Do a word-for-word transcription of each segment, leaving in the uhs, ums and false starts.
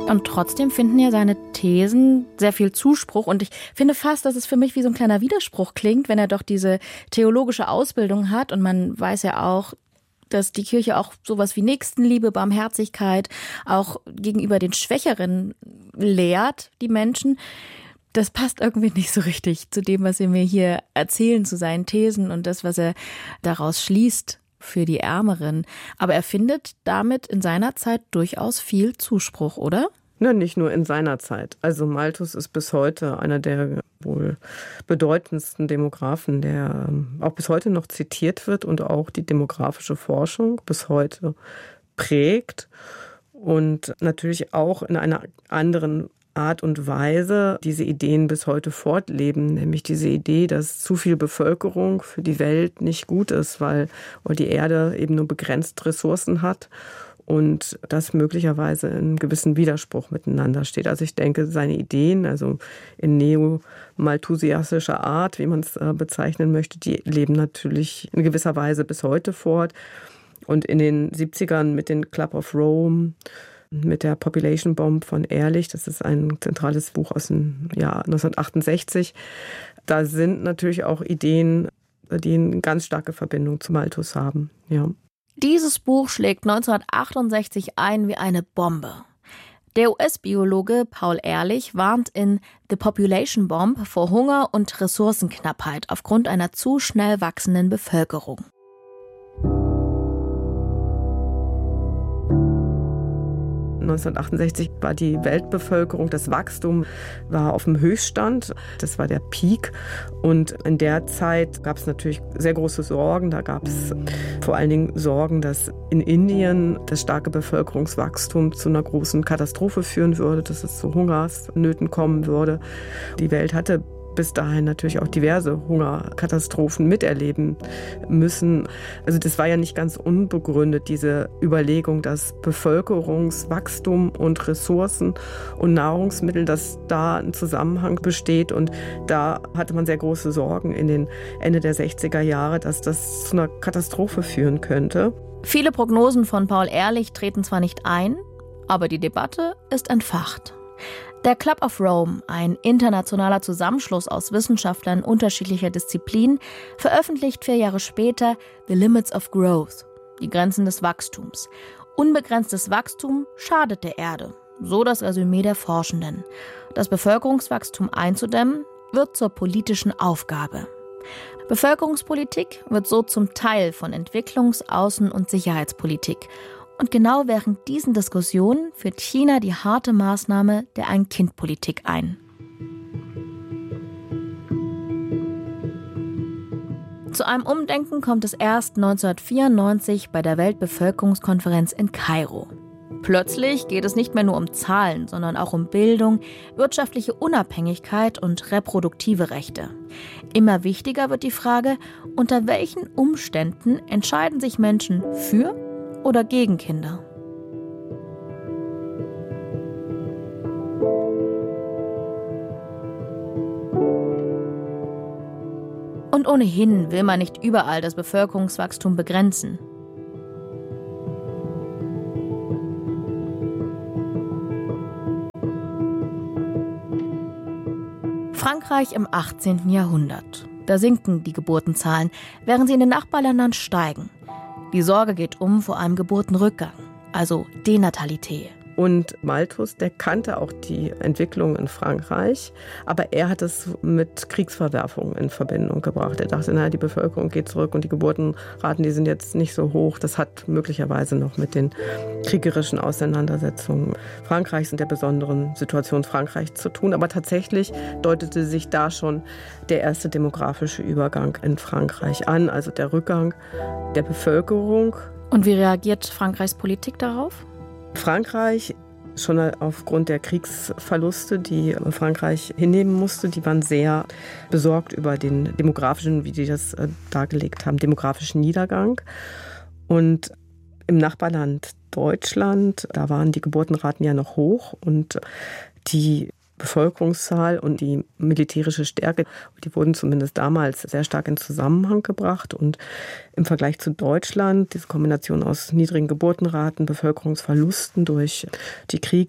Und trotzdem finden ja seine Thesen sehr viel Zuspruch. Und ich finde fast, dass es für mich wie so ein kleiner Widerspruch klingt, wenn er doch diese theologische Ausbildung hat. Und man weiß ja auch, dass die Kirche auch sowas wie Nächstenliebe, Barmherzigkeit auch gegenüber den Schwächeren lehrt, die Menschen. Das passt irgendwie nicht so richtig zu dem, was er mir hier erzählen, zu seinen Thesen und das, was er daraus schließt für die Ärmeren. Aber er findet damit in seiner Zeit durchaus viel Zuspruch, oder? Ja, nicht nur in seiner Zeit. Also Malthus ist bis heute einer der wohl bedeutendsten Demographen, der auch bis heute noch zitiert wird und auch die demografische Forschung bis heute prägt und natürlich auch in einer anderen Art und Weise diese Ideen bis heute fortleben, nämlich diese Idee, dass zu viel Bevölkerung für die Welt nicht gut ist, weil die Erde eben nur begrenzt Ressourcen hat und das möglicherweise in einem gewissen Widerspruch miteinander steht. Also ich denke, seine Ideen, also in neo-malthusiastischer Art, wie man es bezeichnen möchte, die leben natürlich in gewisser Weise bis heute fort. Und in den siebzigern mit den Club of Rome, mit der Population Bomb von Ehrlich, das ist ein zentrales Buch aus dem Jahr neunzehnhundertachtundsechzig. Da sind natürlich auch Ideen, die eine ganz starke Verbindung zu Malthus haben. Ja. Dieses Buch schlägt neunzehnhundertachtundsechzig ein wie eine Bombe. Der U S-Biologe Paul Ehrlich warnt in The Population Bomb vor Hunger und Ressourcenknappheit aufgrund einer zu schnell wachsenden Bevölkerung. neunzehnhundertachtundsechzig war die Weltbevölkerung, das Wachstum war auf dem Höchststand. Das war der Peak. Und in der Zeit gab es natürlich sehr große Sorgen. Da gab es vor allen Dingen Sorgen, dass in Indien das starke Bevölkerungswachstum zu einer großen Katastrophe führen würde, dass es zu Hungersnöten kommen würde. Die Welt hatte bis dahin natürlich auch diverse Hungerkatastrophen miterleben müssen. Also das war ja nicht ganz unbegründet, diese Überlegung, dass Bevölkerungswachstum und Ressourcen und Nahrungsmittel, dass da ein Zusammenhang besteht. Und da hatte man sehr große Sorgen in den Ende der sechziger Jahre, dass das zu einer Katastrophe führen könnte. Viele Prognosen von Paul Ehrlich treten zwar nicht ein, aber die Debatte ist entfacht. Der Club of Rome, ein internationaler Zusammenschluss aus Wissenschaftlern unterschiedlicher Disziplinen, veröffentlicht vier Jahre später The Limits of Growth, die Grenzen des Wachstums. Unbegrenztes Wachstum schadet der Erde, so das Resümee der Forschenden. Das Bevölkerungswachstum einzudämmen, wird zur politischen Aufgabe. Bevölkerungspolitik wird so zum Teil von Entwicklungs-, Außen- und Sicherheitspolitik. Und genau während diesen Diskussionen führt China die harte Maßnahme der Ein-Kind-Politik ein. Zu einem Umdenken kommt es erst neunzehnhundertvierundneunzig bei der Weltbevölkerungskonferenz in Kairo. Plötzlich geht es nicht mehr nur um Zahlen, sondern auch um Bildung, wirtschaftliche Unabhängigkeit und reproduktive Rechte. Immer wichtiger wird die Frage, unter welchen Umständen entscheiden sich Menschen für oder gegen Kinder. Und ohnehin will man nicht überall das Bevölkerungswachstum begrenzen. Frankreich im achtzehnten Jahrhundert. Da sinken die Geburtenzahlen, während sie in den Nachbarländern steigen. Die Sorge geht um vor einem Geburtenrückgang, also Denatalität. Und Malthus, der kannte auch die Entwicklung in Frankreich, aber er hat es mit Kriegsverwerfungen in Verbindung gebracht. Er dachte, naja, die Bevölkerung geht zurück und die Geburtenraten, die sind jetzt nicht so hoch. Das hat möglicherweise noch mit den kriegerischen Auseinandersetzungen Frankreichs und der besonderen Situation Frankreichs zu tun. Aber tatsächlich deutete sich da schon der erste demografische Übergang in Frankreich an, also der Rückgang der Bevölkerung. Und wie reagiert Frankreichs Politik darauf? Frankreich, schon aufgrund der Kriegsverluste, die Frankreich hinnehmen musste, die waren sehr besorgt über den demografischen, wie die das dargelegt haben, demografischen Niedergang. Und im Nachbarland Deutschland, da waren die Geburtenraten ja noch hoch und die Bevölkerungszahl und die militärische Stärke, die wurden zumindest damals sehr stark in Zusammenhang gebracht. Und im Vergleich zu Deutschland, diese Kombination aus niedrigen Geburtenraten, Bevölkerungsverlusten durch die Kriege,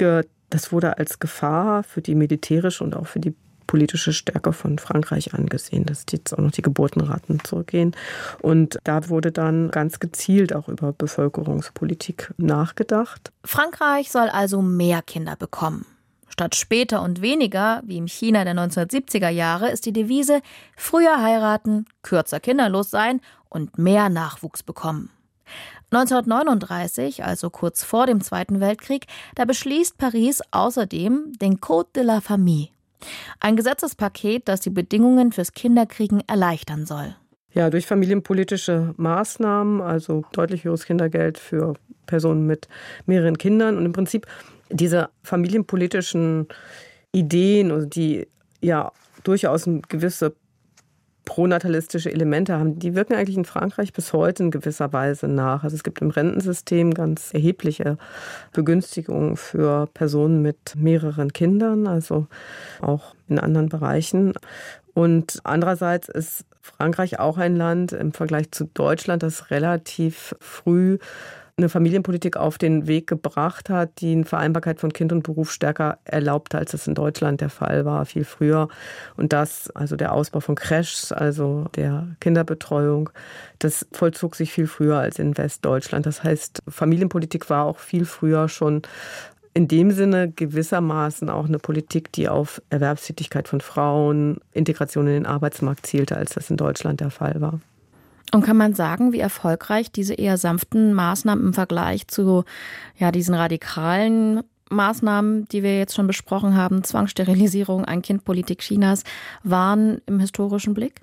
das wurde als Gefahr für die militärische und auch für die politische Stärke von Frankreich angesehen, dass jetzt auch noch die Geburtenraten zurückgehen. Und da wurde dann ganz gezielt auch über Bevölkerungspolitik nachgedacht. Frankreich soll also mehr Kinder bekommen. Statt später und weniger, wie im China der neunzehnhundertsiebziger Jahre, ist die Devise früher heiraten, kürzer kinderlos sein und mehr Nachwuchs bekommen. neunzehnhundertneununddreißig, also kurz vor dem Zweiten Weltkrieg, da beschließt Paris außerdem den Code de la Famille. Ein Gesetzespaket, das die Bedingungen fürs Kinderkriegen erleichtern soll. Ja, durch familienpolitische Maßnahmen, also deutlich höheres Kindergeld für Personen mit mehreren Kindern und im Prinzip diese familienpolitischen Ideen, also die ja durchaus eine gewisse pronatalistische Elemente haben, die wirken eigentlich in Frankreich bis heute in gewisser Weise nach. Also es gibt im Rentensystem ganz erhebliche Begünstigungen für Personen mit mehreren Kindern, also auch in anderen Bereichen. Und andererseits ist Frankreich auch ein Land im Vergleich zu Deutschland, das relativ früh eine Familienpolitik auf den Weg gebracht hat, die eine Vereinbarkeit von Kind und Beruf stärker erlaubt, als es in Deutschland der Fall war, viel früher. Und das, also der Ausbau von Crèches, also der Kinderbetreuung, das vollzog sich viel früher als in Westdeutschland. Das heißt, Familienpolitik war auch viel früher schon in dem Sinne gewissermaßen auch eine Politik, die auf Erwerbstätigkeit von Frauen, Integration in den Arbeitsmarkt zielte, als das in Deutschland der Fall war. Und kann man sagen, wie erfolgreich diese eher sanften Maßnahmen im Vergleich zu ja, diesen radikalen Maßnahmen, die wir jetzt schon besprochen haben, Zwangssterilisierung, Ein-Kind-Politik Chinas, waren im historischen Blick?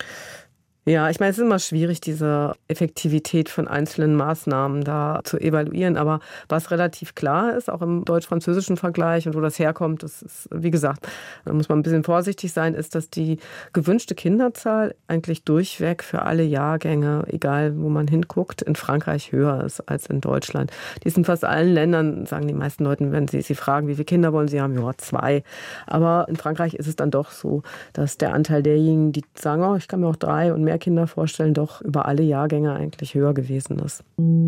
Ja, ich meine, es ist immer schwierig, diese Effektivität von einzelnen Maßnahmen da zu evaluieren. Aber was relativ klar ist, auch im deutsch-französischen Vergleich und wo das herkommt, das ist, wie gesagt, da muss man ein bisschen vorsichtig sein, ist, dass die gewünschte Kinderzahl eigentlich durchweg für alle Jahrgänge, egal wo man hinguckt, in Frankreich höher ist als in Deutschland. Die ist in fast allen Ländern, sagen die meisten Leute, wenn sie sie fragen, wie viele Kinder wollen sie haben, ja, zwei. Aber in Frankreich ist es dann doch so, dass der Anteil derjenigen, die sagen, oh, ich kann mir auch drei und mehr Kinder vorstellen, doch über alle Jahrgänge eigentlich höher gewesen ist.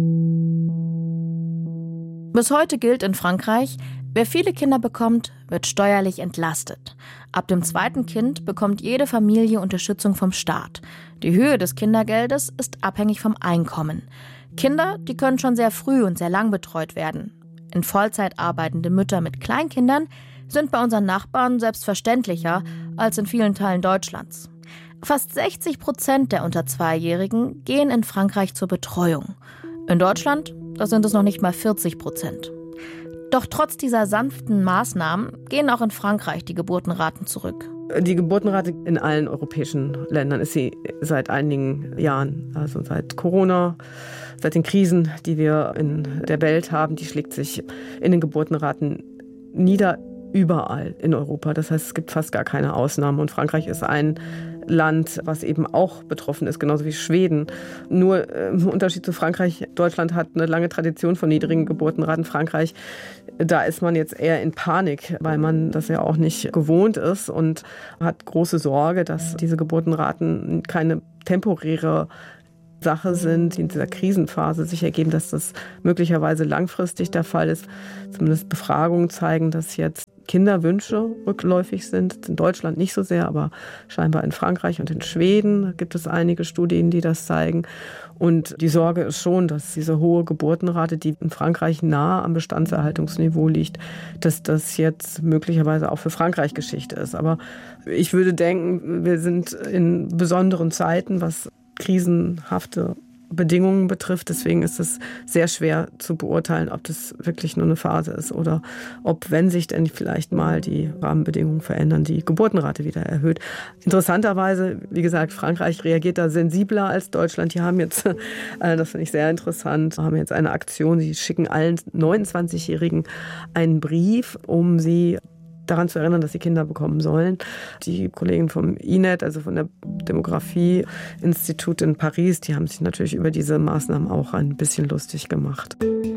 Bis heute gilt in Frankreich, wer viele Kinder bekommt, wird steuerlich entlastet. Ab dem zweiten Kind bekommt jede Familie Unterstützung vom Staat. Die Höhe des Kindergeldes ist abhängig vom Einkommen. Kinder, die können schon sehr früh und sehr lang betreut werden. In Vollzeit arbeitende Mütter mit Kleinkindern sind bei unseren Nachbarn selbstverständlicher als in vielen Teilen Deutschlands. Fast sechzig Prozent der unter Zweijährigen gehen in Frankreich zur Betreuung. In Deutschland, da sind es noch nicht mal vierzig Prozent. Doch trotz dieser sanften Maßnahmen gehen auch in Frankreich die Geburtenraten zurück. Die Geburtenrate in allen europäischen Ländern ist sie seit einigen Jahren, also seit Corona, seit den Krisen, die wir in der Welt haben, die schlägt sich in den Geburtenraten nieder. Überall in Europa. Das heißt, es gibt fast gar keine Ausnahmen. Und Frankreich ist ein Land, was eben auch betroffen ist, genauso wie Schweden. Nur im Unterschied zu Frankreich, Deutschland hat eine lange Tradition von niedrigen Geburtenraten. Frankreich, da ist man jetzt eher in Panik, weil man das ja auch nicht gewohnt ist und hat große Sorge, dass diese Geburtenraten keine temporäre Sache sind, die in dieser Krisenphase sich ergeben, dass das möglicherweise langfristig der Fall ist. Zumindest Befragungen zeigen, dass jetzt Kinderwünsche rückläufig sind. In Deutschland nicht so sehr, aber scheinbar in Frankreich und in Schweden gibt es einige Studien, die das zeigen. Und die Sorge ist schon, dass diese hohe Geburtenrate, die in Frankreich nah am Bestandserhaltungsniveau liegt, dass das jetzt möglicherweise auch für Frankreich Geschichte ist. Aber ich würde denken, wir sind in besonderen Zeiten, was krisenhafte Bedingungen betrifft. Deswegen ist es sehr schwer zu beurteilen, ob das wirklich nur eine Phase ist oder ob, wenn sich denn vielleicht mal die Rahmenbedingungen verändern, die Geburtenrate wieder erhöht. Interessanterweise, wie gesagt, Frankreich reagiert da sensibler als Deutschland. Die haben jetzt, das finde ich sehr interessant, haben jetzt eine Aktion, sie schicken allen neunundzwanzigjährigen einen Brief, um sie daran zu erinnern, dass sie Kinder bekommen sollen. Die Kollegen vom I N E T, also von der Demografie-Institut in Paris, die haben sich natürlich über diese Maßnahmen auch ein bisschen lustig gemacht.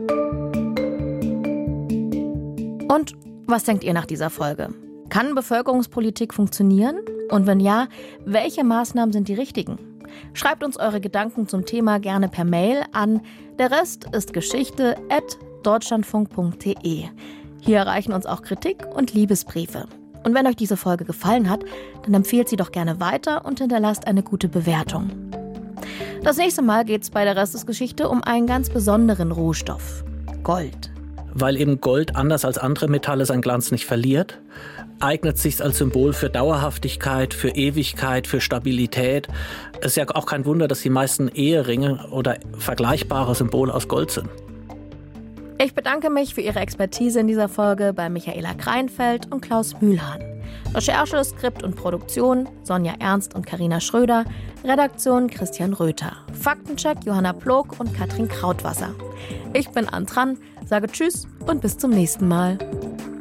Und was denkt ihr nach dieser Folge? Kann Bevölkerungspolitik funktionieren? Und wenn ja, welche Maßnahmen sind die richtigen? Schreibt uns eure Gedanken zum Thema gerne per Mail an der Rest ist Geschichte at deutschlandfunk punkt de. Hier erreichen uns auch Kritik und Liebesbriefe. Und wenn euch diese Folge gefallen hat, dann empfehlt sie doch gerne weiter und hinterlasst eine gute Bewertung. Das nächste Mal geht es bei der Restesgeschichte um einen ganz besonderen Rohstoff: Gold. Weil eben Gold anders als andere Metalle seinen Glanz nicht verliert, eignet sich als Symbol für Dauerhaftigkeit, für Ewigkeit, für Stabilität. Es ist ja auch kein Wunder, dass die meisten Eheringe oder vergleichbare Symbole aus Gold sind. Ich bedanke mich für Ihre Expertise in dieser Folge bei Michaela Kreinfeld und Klaus Mühlhahn. Recherche, Skript und Produktion Sonja Ernst und Carina Schröder. Redaktion Christian Röther. Faktencheck Johanna Plog und Katrin Krautwasser. Ich bin Antran, sage Tschüss und bis zum nächsten Mal.